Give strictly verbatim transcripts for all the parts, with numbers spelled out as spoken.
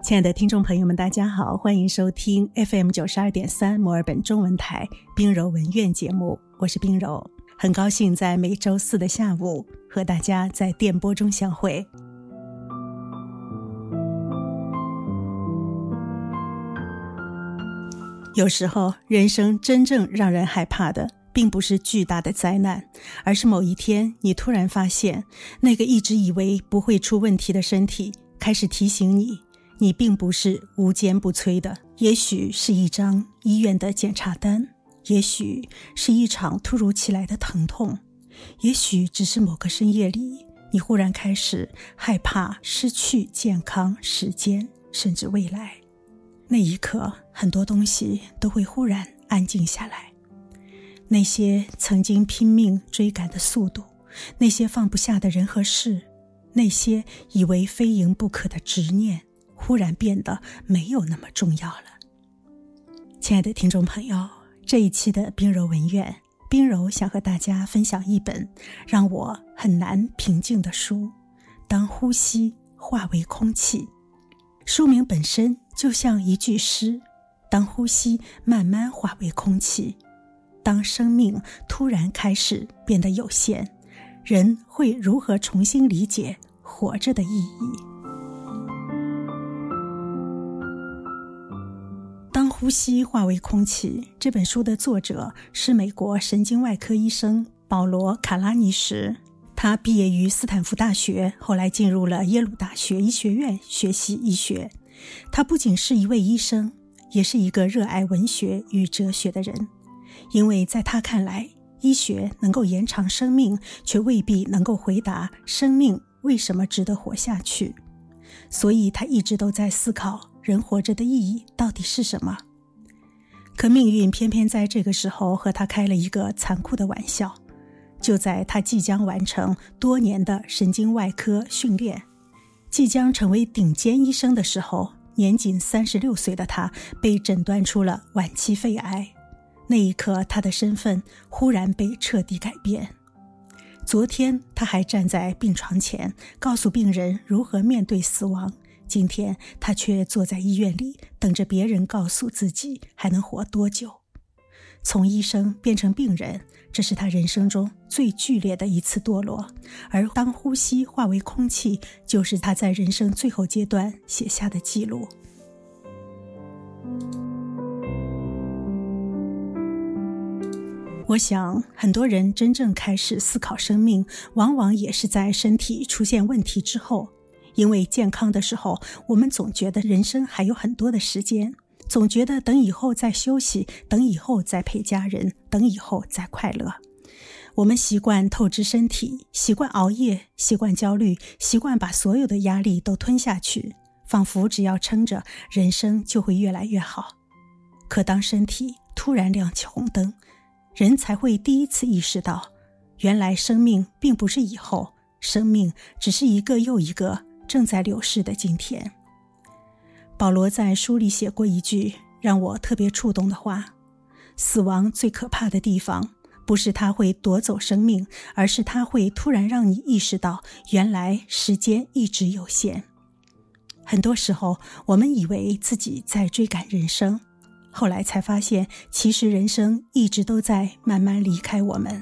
亲爱的听众朋友们，大家好，欢迎收听 F M 九十二点三 墨尔本中文台冰柔文苑节目，我是冰柔，很高兴在每周四的下午和大家在电波中相会。有时候人生真正让人害怕的并不是巨大的灾难，而是某一天你突然发现那个一直以为不会出问题的身体开始提醒你，你并不是无坚不摧的。也许是一张医院的检查单，也许是一场突如其来的疼痛，也许只是某个深夜里你忽然开始害怕失去健康、时间，甚至未来。那一刻很多东西都会忽然安静下来，那些曾经拼命追赶的速度，那些放不下的人和事，那些以为非赢不可的执念，忽然变得没有那么重要了。亲爱的听众朋友，这一期的冰柔文苑，冰柔想和大家分享一本让我很难平静的书，当呼吸化为空气。书名本身就像一句诗，当呼吸慢慢化为空气，当生命突然开始变得有限，人会如何重新理解活着的意义？当呼吸化为空气，这本书的作者是美国神经外科医生保罗·卡拉尼什。他毕业于斯坦福大学，后来进入了耶鲁大学医学院学习医学。他不仅是一位医生，也是一个热爱文学与哲学的人。因为在他看来，医学能够延长生命，却未必能够回答生命为什么值得活下去。所以他一直都在思考人活着的意义到底是什么。可命运偏偏在这个时候和他开了一个残酷的玩笑。就在他即将完成多年的神经外科训练，即将成为顶尖医生的时候，年仅三十六岁的他被诊断出了晚期肺癌。那一刻，他的身份忽然被彻底改变。昨天他还站在病床前告诉病人如何面对死亡，今天他却坐在医院里等着别人告诉自己还能活多久。从医生变成病人，这是他人生中最剧烈的一次堕落，而当呼吸化为空气，就是他在人生最后阶段写下的记录。我想很多人真正开始思考生命，往往也是在身体出现问题之后。因为健康的时候，我们总觉得人生还有很多的时间，总觉得等以后再休息，等以后再陪家人，等以后再快乐。我们习惯透支身体，习惯熬夜，习惯焦虑，习惯把所有的压力都吞下去，仿佛只要撑着，人生就会越来越好。可当身体突然亮起红灯，人才会第一次意识到，原来生命并不是以后，生命只是一个又一个正在流逝的今天。保罗在书里写过一句让我特别触动的话，死亡最可怕的地方不是它会夺走生命，而是它会突然让你意识到原来时间一直有限。很多时候我们以为自己在追赶人生，后来才发现其实人生一直都在慢慢离开我们。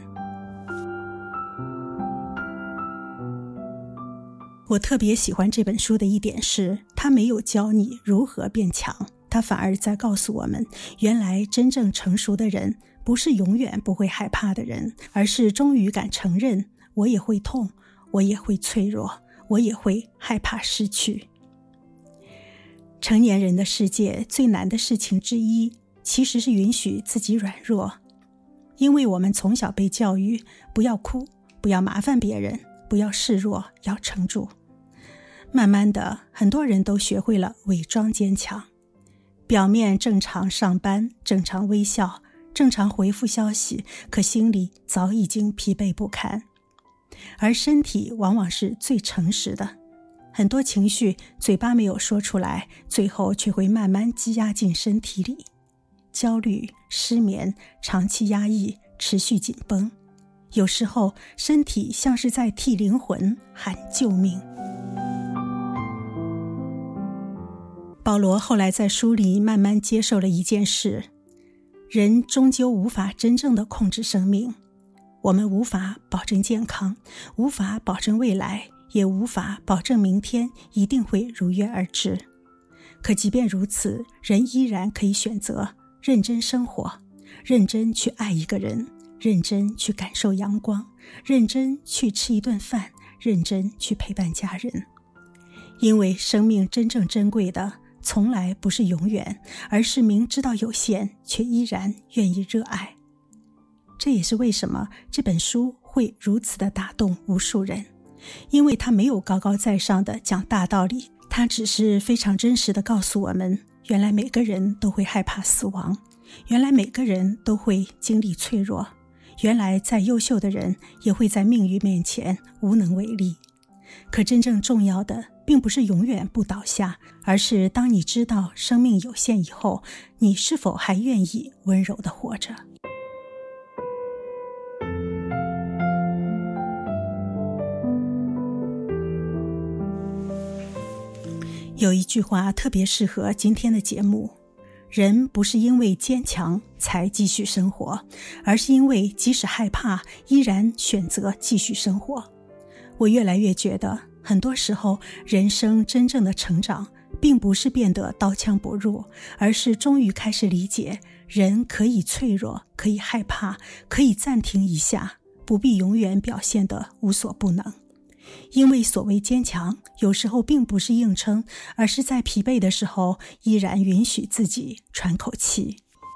我特别喜欢这本书的一点是，它没有教你如何变强，它反而在告诉我们，原来真正成熟的人不是永远不会害怕的人，而是终于敢承认，我也会痛，我也会脆弱，我也会害怕失去。成年人的世界最难的事情之一，其实是允许自己软弱。因为我们从小被教育，不要哭，不要麻烦别人，不要示弱，要撑住。慢慢的，很多人都学会了伪装坚强，表面正常上班，正常微笑，正常回复消息，可心里早已经疲惫不堪。而身体往往是最诚实的，很多情绪嘴巴没有说出来，最后却会慢慢积压进身体里。焦虑、失眠、长期压抑、持续紧绷，有时候身体像是在替灵魂喊救命。 保罗后来在书里慢慢接受了一件事，人终究无法真正的控制生命，我们无法保证健康，无法保证未来，也无法保证明天一定会如约而至。可即便如此，人依然可以选择认真生活，认真去爱一个人，认真去感受阳光，认真去吃一顿饭，认真去陪伴家人。因为生命真正珍贵的从来不是永远，而是明知道有限却依然愿意热爱。这也是为什么这本书会如此的打动无数人，因为它没有高高在上的讲大道理，它只是非常真实的告诉我们，原来每个人都会害怕死亡，原来每个人都会经历脆弱，原来再优秀的人也会在命运面前无能为力。可真正重要的并不是永远不倒下，而是当你知道生命有限以后，你是否还愿意温柔地活着。有一句话特别适合今天的节目，人不是因为坚强才继续生活，而是因为即使害怕，依然选择继续生活。我越来越觉得，很多时候人生真正的成长并不是变得刀枪不入，而是终于开始理解，人可以脆弱，可以害怕，可以暂停一下，不必永远表现得无所不能。因为所谓坚强，有时候并不是硬撑，而是在疲惫的时候依然允许自己喘口气。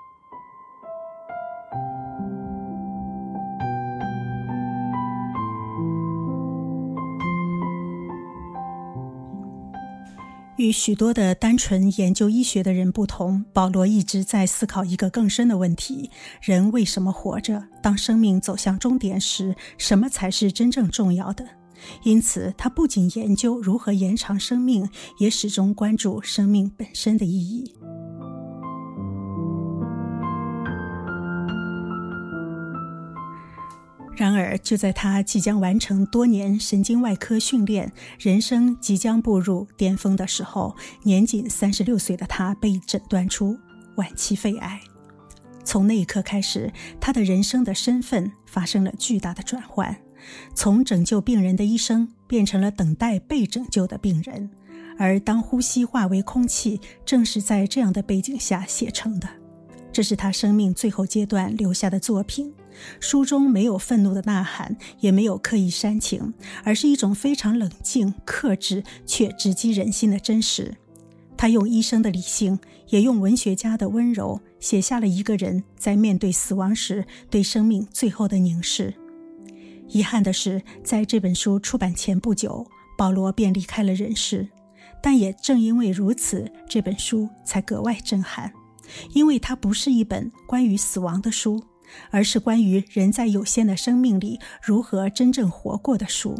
与许多的单纯研究医学的人不同，保罗一直在思考一个更深的问题：人为什么活着？当生命走向终点时，什么才是真正重要的？因此，他不仅研究如何延长生命，也始终关注生命本身的意义。然而，就在他即将完成多年神经外科训练，人生即将步入巅峰的时候，年仅三十六岁的他被诊断出晚期肺癌。从那一刻开始，他的人生的身份发生了巨大的转换，从拯救病人的医生变成了等待被拯救的病人。而当呼吸化为空气，正是在这样的背景下写成的。这是他生命最后阶段留下的作品。书中没有愤怒的呐喊，也没有刻意煽情，而是一种非常冷静、克制却直击人心的真实。他用医生的理性，也用文学家的温柔，写下了一个人在面对死亡时对生命最后的凝视。遗憾的是，在这本书出版前不久，保罗便离开了人世。但也正因为如此，这本书才格外震撼，因为它不是一本关于死亡的书，而是关于人在有限的生命里如何真正活过的书。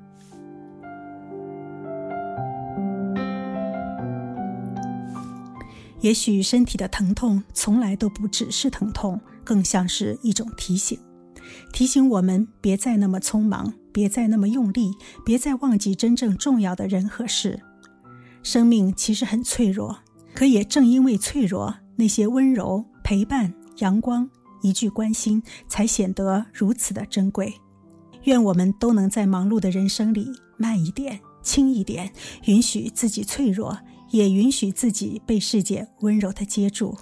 也许身体的疼痛从来都不只是疼痛，更像是一种提醒，提醒我们别再那么匆忙，别再那么用力，别再忘记真正重要的人和事。生命其实很脆弱，可也正因为脆弱，那些温柔、陪伴、阳光、一句关心才显得如此的珍贵。愿我们都能在忙碌的人生里慢一点，轻一点，允许自己脆弱，也允许自己被世界温柔地接住。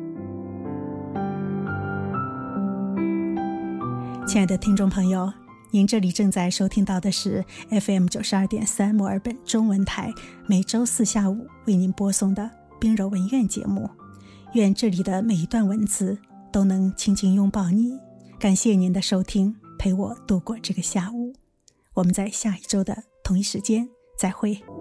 亲爱的听众朋友，您这里正在收听到的是 F M 九十二点三 墨尔本中文台，每周四下午为您播送的冰柔文苑节目。愿这里的每一段文字都能轻轻拥抱你。感谢您的收听，陪我度过这个下午。我们在下一周的同一时间再会。